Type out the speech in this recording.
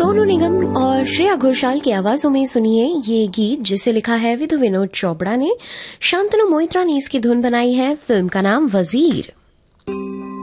सोनू निगम और श्रेया घोषाल की आवाजों में सुनिए ये गीत, जिसे लिखा है विधु विनोद चोपड़ा ने। शांतनु मोहित्रा ने इसकी धुन बनाई है। फिल्म का नाम वजीर।